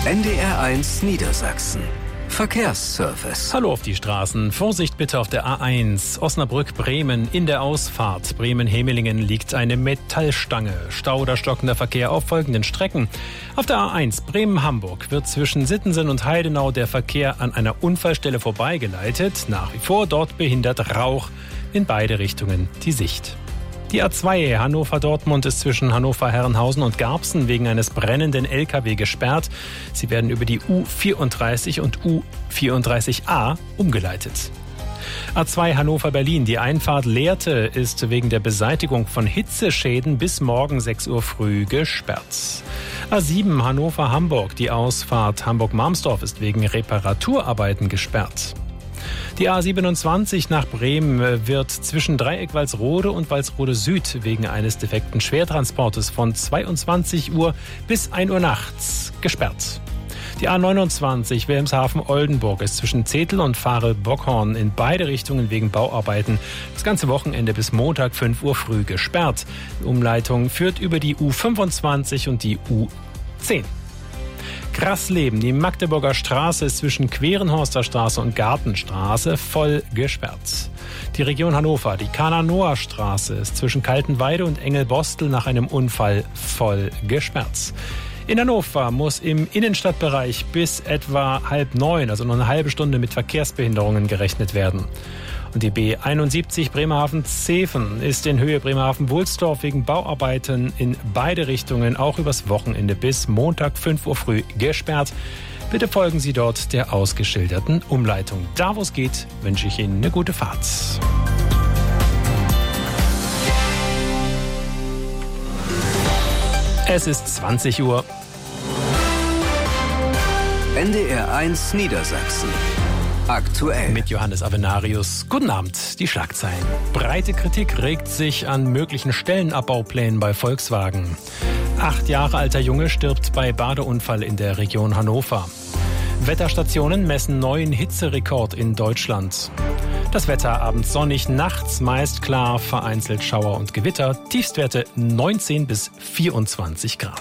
NDR1 Niedersachsen. Verkehrsservice. Hallo auf die Straßen. Vorsicht bitte auf der A1. Osnabrück-Bremen in der Ausfahrt. Bremen-Hemelingen liegt eine Metallstange. Stau oder stockender Verkehr auf folgenden Strecken. Auf der A1 Bremen-Hamburg wird zwischen Sittensen und Heidenau der Verkehr an einer Unfallstelle vorbeigeleitet. Nach wie vor dort behindert Rauch in beide Richtungen die Sicht. Die A2 Hannover-Dortmund ist zwischen Hannover-Herrenhausen und Garbsen wegen eines brennenden LKW gesperrt. Sie werden über die U34 und U34a umgeleitet. A2 Hannover-Berlin. Die Einfahrt Lehrte ist wegen der Beseitigung von Hitzeschäden bis morgen 6 Uhr früh gesperrt. A7 Hannover-Hamburg. Die Ausfahrt Hamburg-Marmsdorf ist wegen Reparaturarbeiten gesperrt. Die A27 nach Bremen wird zwischen Dreieck Walsrode und Walsrode Süd wegen eines defekten Schwertransportes von 22 Uhr bis 1 Uhr nachts gesperrt. Die A29 Wilhelmshaven-Oldenburg ist zwischen Zetel und Farel-Bockhorn in beide Richtungen wegen Bauarbeiten das ganze Wochenende bis Montag 5 Uhr früh gesperrt. Die Umleitung führt über die U25 und die U10. Grassleben, die Magdeburger Straße ist zwischen Querenhorster Straße und Gartenstraße voll gesperrt. Die Region Hannover, die Kana-Noah Straße ist zwischen Kaltenweide und Engelbostel nach einem Unfall voll gesperrt. In Hannover muss im Innenstadtbereich bis etwa 8:30, also noch eine halbe Stunde mit Verkehrsbehinderungen gerechnet werden. Und die B71 Bremerhaven-Zeven ist in Höhe Bremerhaven-Wulsdorf wegen Bauarbeiten in beide Richtungen auch übers Wochenende bis Montag 5 Uhr früh gesperrt. Bitte folgen Sie dort der ausgeschilderten Umleitung. Da wo es geht, wünsche ich Ihnen eine gute Fahrt. Es ist 20 Uhr. NDR1 Niedersachsen. Aktuell. Mit Johannes Avenarius. Guten Abend, die Schlagzeilen. Breite Kritik regt sich an möglichen Stellenabbauplänen bei Volkswagen. 8 Jahre alter Junge stirbt bei Badeunfall in der Region Hannover. Wetterstationen messen neuen Hitzerekord in Deutschland. Das Wetter abends sonnig, nachts meist klar, vereinzelt Schauer und Gewitter. Tiefstwerte 19 bis 24 Grad.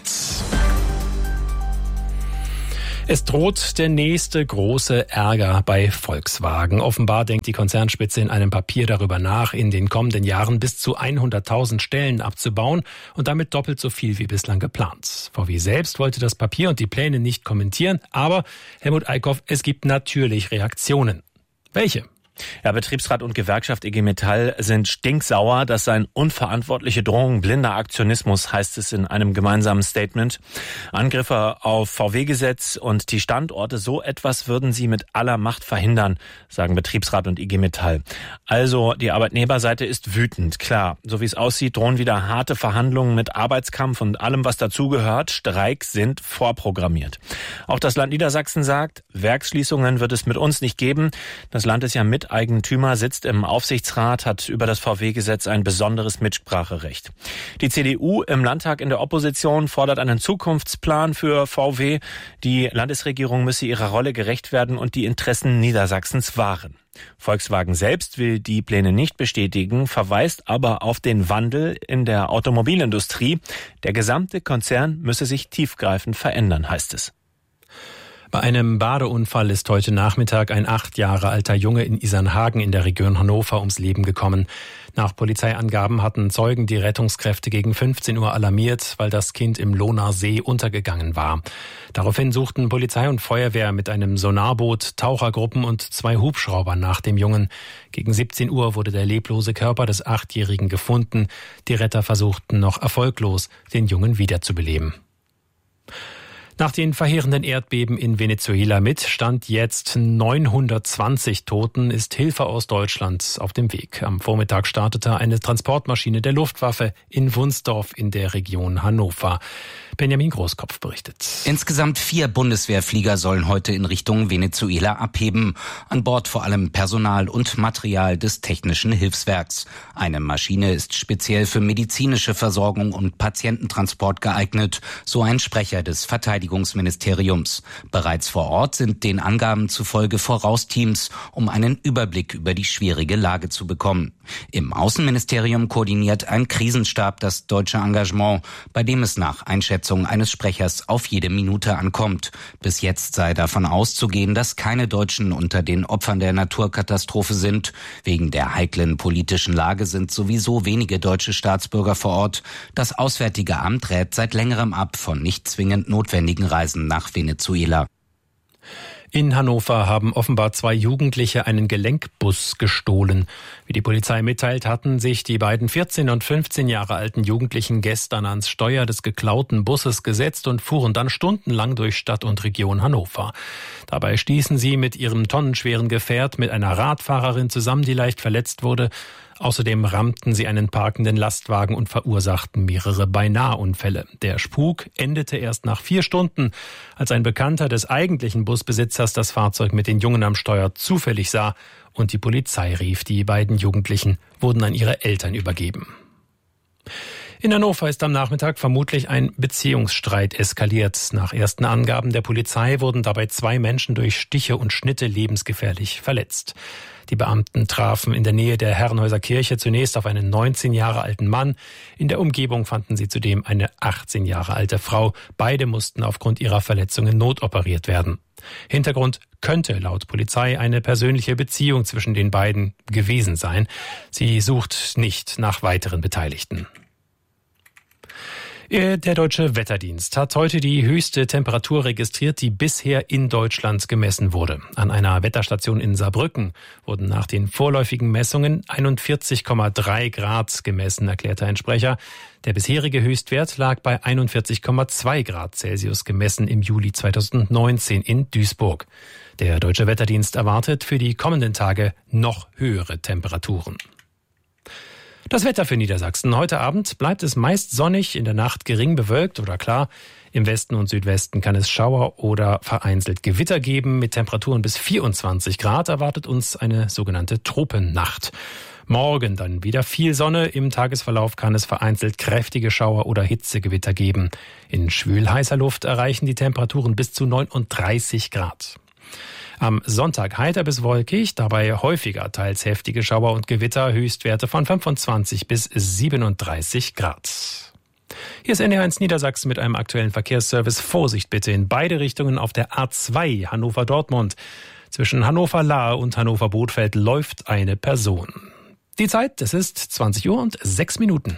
Es droht der nächste große Ärger bei Volkswagen. Offenbar denkt die Konzernspitze in einem Papier darüber nach, in den kommenden Jahren bis zu 100.000 Stellen abzubauen und damit doppelt so viel wie bislang geplant. VW selbst wollte das Papier und die Pläne nicht kommentieren, aber Helmut Eickhoff, es gibt natürlich Reaktionen. Welche? Ja, Betriebsrat und Gewerkschaft IG Metall sind stinksauer. Das seien unverantwortliche Drohungen, blinder Aktionismus, heißt es in einem gemeinsamen Statement. Angriffe auf VW-Gesetz und die Standorte, so etwas würden sie mit aller Macht verhindern, sagen Betriebsrat und IG Metall. Also die Arbeitnehmerseite ist wütend, klar. So wie es aussieht, drohen wieder harte Verhandlungen mit Arbeitskampf und allem, was dazugehört. Streiks sind vorprogrammiert. Auch das Land Niedersachsen sagt, Werksschließungen wird es mit uns nicht geben. Das Land ist ja Miteigentümer, sitzt im Aufsichtsrat, hat über das VW-Gesetz ein besonderes Mitspracherecht. Die CDU im Landtag in der Opposition fordert einen Zukunftsplan für VW. Die Landesregierung müsse ihrer Rolle gerecht werden und die Interessen Niedersachsens wahren. Volkswagen selbst will die Pläne nicht bestätigen, verweist aber auf den Wandel in der Automobilindustrie. Der gesamte Konzern müsse sich tiefgreifend verändern, heißt es. Bei einem Badeunfall ist heute Nachmittag ein 8 Jahre alter Junge in Isernhagen in der Region Hannover ums Leben gekommen. Nach Polizeiangaben hatten Zeugen die Rettungskräfte gegen 15 Uhr alarmiert, weil das Kind im Lohner See untergegangen war. Daraufhin suchten Polizei und Feuerwehr mit einem Sonarboot, Tauchergruppen und 2 Hubschraubern nach dem Jungen. Gegen 17 Uhr wurde der leblose Körper des 8-Jährigen gefunden. Die Retter versuchten noch erfolglos, den Jungen wiederzubeleben. Nach den verheerenden Erdbeben in Venezuela mit Stand jetzt 920 Toten ist Hilfe aus Deutschland auf dem Weg. Am Vormittag startete eine Transportmaschine der Luftwaffe in Wunsdorf in der Region Hannover. Benjamin Großkopf berichtet. Insgesamt 4 Bundeswehrflieger sollen heute in Richtung Venezuela abheben. An Bord vor allem Personal und Material des Technischen Hilfswerks. Eine Maschine ist speziell für medizinische Versorgung und Patiententransport geeignet, so ein Sprecher des Verteidigungsministeriums. Bereits vor Ort sind den Angaben zufolge Vorausteams, um einen Überblick über die schwierige Lage zu bekommen. Im Außenministerium koordiniert ein Krisenstab das deutsche Engagement, bei dem es nach Einschätzung Schätzung eines Sprechers auf jede Minute ankommt. Bis jetzt sei davon auszugehen, dass keine Deutschen unter den Opfern der Naturkatastrophe sind. Wegen der heiklen politischen Lage sind sowieso wenige deutsche Staatsbürger vor Ort. Das Auswärtige Amt rät seit längerem ab von nicht zwingend notwendigen Reisen nach Venezuela. In Hannover haben offenbar 2 Jugendliche einen Gelenkbus gestohlen. Wie die Polizei mitteilt, hatten sich die beiden 14 und 15 Jahre alten Jugendlichen gestern ans Steuer des geklauten Busses gesetzt und fuhren dann stundenlang durch Stadt und Region Hannover. Dabei stießen sie mit ihrem tonnenschweren Gefährt mit einer Radfahrerin zusammen, die leicht verletzt wurde. Außerdem rammten sie einen parkenden Lastwagen und verursachten mehrere Beinaheunfälle. Der Spuk endete erst nach 4 Stunden, als ein Bekannter des eigentlichen Busbesitzers das Fahrzeug mit den Jungen am Steuer zufällig sah und die Polizei rief. Die beiden Jugendlichen wurden an ihre Eltern übergeben. In Hannover ist am Nachmittag vermutlich ein Beziehungsstreit eskaliert. Nach ersten Angaben der Polizei wurden dabei 2 Menschen durch Stiche und Schnitte lebensgefährlich verletzt. Die Beamten trafen in der Nähe der Herrenhäuser Kirche zunächst auf einen 19 Jahre alten Mann. In der Umgebung fanden sie zudem eine 18 Jahre alte Frau. Beide mussten aufgrund ihrer Verletzungen notoperiert werden. Hintergrund könnte laut Polizei eine persönliche Beziehung zwischen den beiden gewesen sein. Sie sucht nicht nach weiteren Beteiligten. Der Deutsche Wetterdienst hat heute die höchste Temperatur registriert, die bisher in Deutschland gemessen wurde. An einer Wetterstation in Saarbrücken wurden nach den vorläufigen Messungen 41,3 Grad gemessen, erklärte ein Sprecher. Der bisherige Höchstwert lag bei 41,2 Grad Celsius gemessen im Juli 2019 in Duisburg. Der Deutsche Wetterdienst erwartet für die kommenden Tage noch höhere Temperaturen. Das Wetter für Niedersachsen. Heute Abend bleibt es meist sonnig, in der Nacht gering bewölkt oder klar. Im Westen und Südwesten kann es Schauer oder vereinzelt Gewitter geben. Mit Temperaturen bis 24 Grad erwartet uns eine sogenannte Tropennacht. Morgen dann wieder viel Sonne. Im Tagesverlauf kann es vereinzelt kräftige Schauer oder Hitzegewitter geben. In schwül-heißer Luft erreichen die Temperaturen bis zu 39 Grad. Am Sonntag heiter bis wolkig, dabei häufiger teils heftige Schauer und Gewitter, Höchstwerte von 25 bis 37 Grad. Hier ist NDR1 Niedersachsen mit einem aktuellen Verkehrsservice. Vorsicht bitte in beide Richtungen auf der A2 Hannover-Dortmund. Zwischen Hannover-Lahe und Hannover-Bothfeld läuft eine Person. Die Zeit, es ist 20 Uhr und 6 Minuten.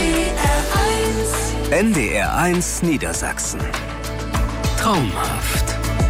NDR1 Niedersachsen. Traumhaft.